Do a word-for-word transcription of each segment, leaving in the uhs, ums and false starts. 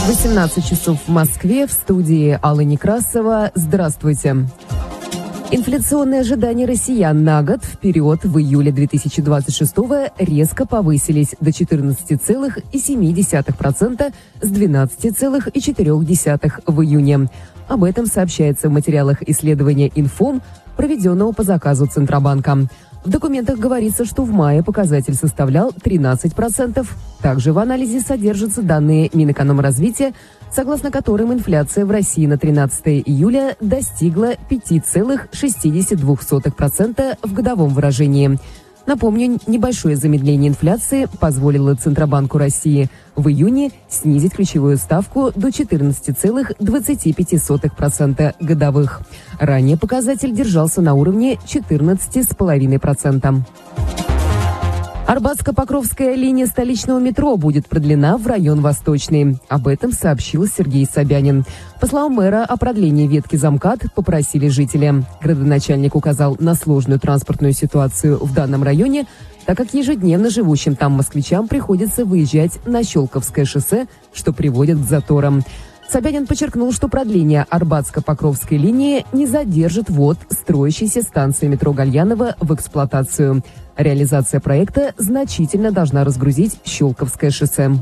восемнадцать часов в Москве, в студии Алла Некрасова. Здравствуйте. Инфляционные ожидания россиян на год вперед в июле две тысячи двадцать шестого резко повысились до четырнадцати целых семи десятых процента с двенадцати целых четырёх десятых процента в июне. Об этом сообщается в материалах исследования «Инфом», проведенного по заказу Центробанка. В документах говорится, что в мае показатель составлял тринадцать процентов. Также в анализе содержатся данные Минэкономразвития, согласно которым инфляция в России на тринадцатое июля достигла пяти целых шестидесяти двух сотых процента в годовом выражении. Напомню, небольшое замедление инфляции позволило Центробанку России в июне снизить ключевую ставку до четырнадцати целых двадцати пяти сотых процента годовых. Ранее показатель держался на уровне четырнадцати целых пяти десятых процента. Арбатско-Покровская линия столичного метро будет продлена в район Восточный. Об этом сообщил Сергей Собянин. По словам мэра, о продлении ветки ЗАМКАД попросили жители. Градоначальник указал на сложную транспортную ситуацию в данном районе, так как ежедневно живущим там москвичам приходится выезжать на Щелковское шоссе, что приводит к заторам. Собянин подчеркнул, что продление Арбатско-Покровской линии не задержит ввод строящейся станции метро Гальянова в эксплуатацию. Реализация проекта значительно должна разгрузить Щелковское шоссе.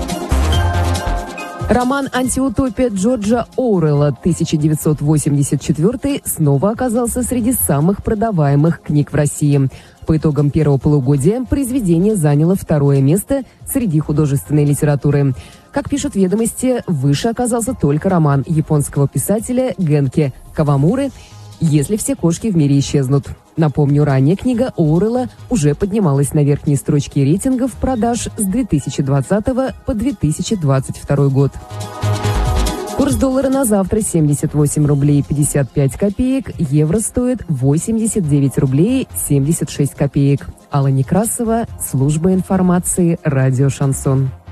Роман «Антиутопия» Джорджа Оруэлла тысяча девятьсот восемьдесят четвёртый снова оказался среди самых продаваемых книг в России. По итогам первого полугодия произведение заняло второе место среди художественной литературы. Как пишут «Ведомости», выше оказался только роман японского писателя Генки Кавамуры «Если все кошки в мире исчезнут». Напомню, ранее книга Оруэлла уже поднималась на верхние строчки рейтингов продаж с две тысячи двадцатого по две тысячи двадцать второй год. Курс доллара на завтра семьдесят восемь рублей пятьдесят пять копеек, евро стоит восемьдесят девять рублей семьдесят шесть копеек. Алла Некрасова, служба информации, радио «Шансон».